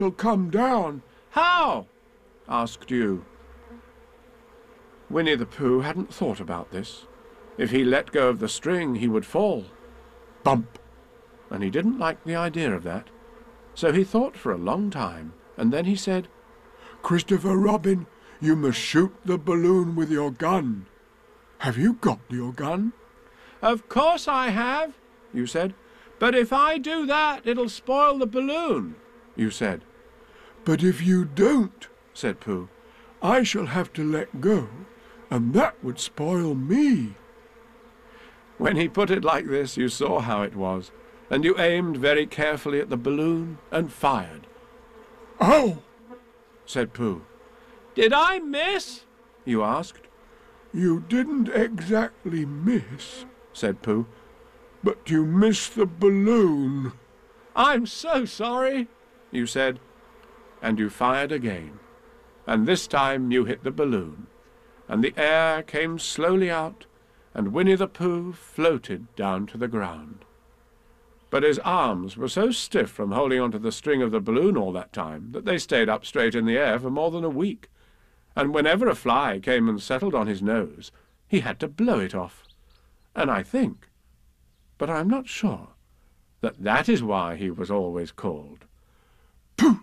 He'll come down. How? Asked you. Winnie the Pooh hadn't thought about this. If he let go of the string, he would fall. Bump! And he didn't like the idea of that. So he thought for a long time, and then he said, Christopher Robin, you must shoot the balloon with your gun. Have you got your gun? Of course I have, you said. But if I do that, it'll spoil the balloon, you said. But if you don't, said Pooh, I shall have to let go, and that would spoil me. When he put it like this, you saw how it was, and you aimed very carefully at the balloon and fired. Oh! Said Pooh. Did I miss? You asked. You didn't exactly miss, said Pooh, but you missed the balloon. I'm so sorry, you said, and you fired again, and this time you hit the balloon, and the air came slowly out, and Winnie the Pooh floated down to the ground. But his arms were so stiff from holding onto the string of the balloon all that time that they stayed up straight in the air for more than a week, and whenever a fly came and settled on his nose, he had to blow it off. And I think, but I'm not sure, that is why he was always called Pooh.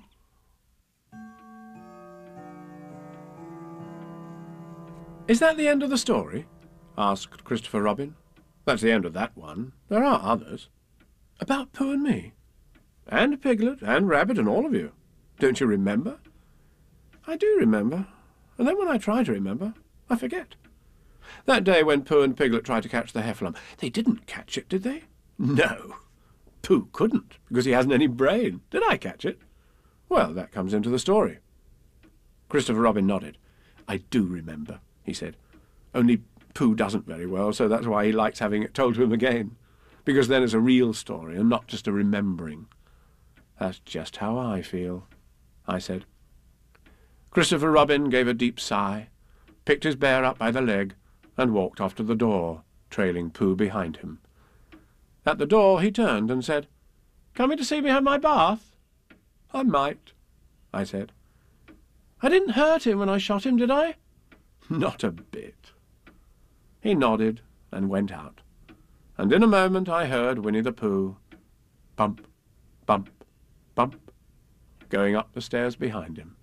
Is that the end of the story? Asked Christopher Robin. That's the end of that one. There are others. About Pooh and me. And Piglet and Rabbit and all of you. Don't you remember? I do remember. And then when I try to remember, I forget. That day when Pooh and Piglet tried to catch the heffalump, they didn't catch it, did they? No. Pooh couldn't, because he hasn't any brain. Did I catch it? Well, that comes into the story. Christopher Robin nodded. I do remember, he said. Only Pooh doesn't very well, so that's why he likes having it told to him again. Because then it's a real story and not just a remembering. That's just how I feel, I said. Christopher Robin gave a deep sigh, picked his bear up by the leg, and walked off to the door, trailing Pooh behind him. At the door he turned and said, Coming to see me have my bath? I might, I said. I didn't hurt him when I shot him, did I? Not a bit. He nodded and went out, and in a moment I heard Winnie the Pooh, bump, bump, bump, going up the stairs behind him.